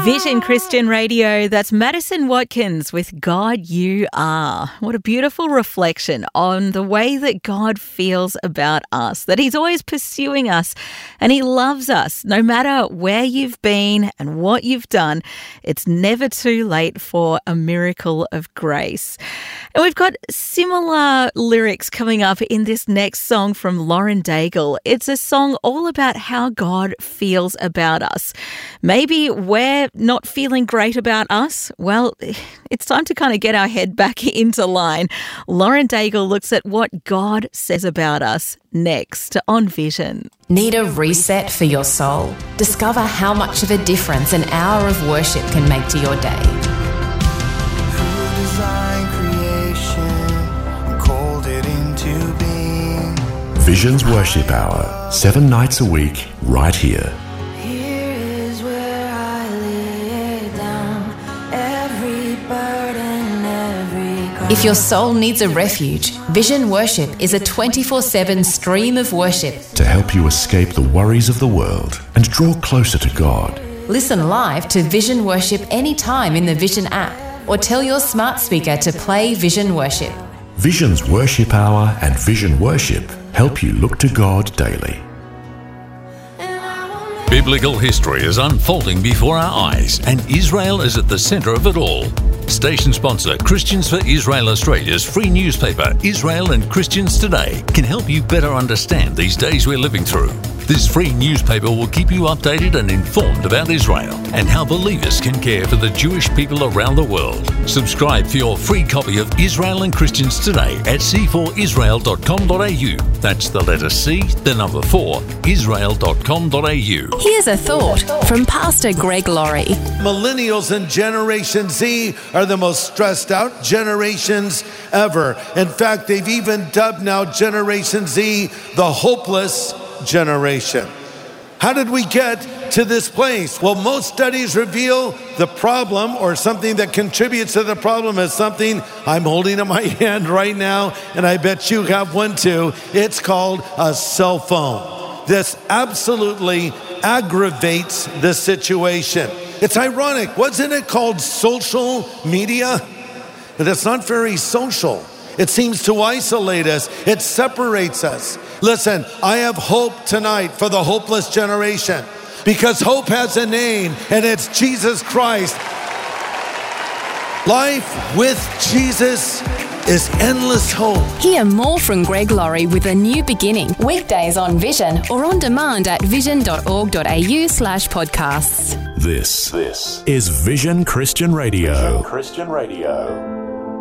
Vision Christian Radio, that's Madison Watkins with God You Are. What a beautiful reflection on the way that God feels about us, that He's always pursuing us and He loves us. No matter where you've been and what you've done, it's never too late for a miracle of grace. And we've got similar lyrics coming up in this next song from Lauren Daigle. It's a song all about how God feels about us. Maybe we're not feeling great about us. Well, it's time to kind of get our head back into line. Lauren Daigle looks at what God says about us next on Vision. Need a reset for your soul? Discover how much of a difference an hour of worship can make to your day. Who designed creation and called it into being? Vision's Worship Hour, 7 nights a week, right here. If your soul needs a refuge, Vision Worship is a 24/7 stream of worship To help you escape the worries of the world and draw closer to God. Listen live to Vision Worship anytime in the Vision app or tell your smart speaker to play Vision Worship. Vision's Worship Hour and Vision Worship help you look to God daily. Biblical history is unfolding before our eyes, and Israel is at the centre of it all. Station sponsor Christians for Israel Australia's free newspaper, Israel and Christians Today, can help you better understand these days we're living through. This free newspaper will keep you updated and informed about Israel and how believers can care for the Jewish people around the world. Subscribe for your free copy of Israel and Christians Today at c4israel.com.au. That's the letter C, the number 4, israel.com.au. Here's a thought from Pastor Greg Laurie. Millennials and Generation Z are the most stressed out generations ever. In fact, they've even dubbed now Generation Z the hopeless generation. How did we get to this place? Well, most studies reveal the problem or something that contributes to the problem is something I'm holding in my hand right now, and I bet you have one too. It's called a cell phone. This absolutely aggravates the situation. It's ironic. Wasn't it called social media? But it's not very social. It seems to isolate us. It separates us. Listen, I have hope tonight for the hopeless generation because hope has a name, and it's Jesus Christ. Life with Jesus is endless hope. Hear more from Greg Laurie with A New Beginning, weekdays on Vision or on demand at vision.org.au/podcasts. This is Vision Christian Radio. Christian Radio.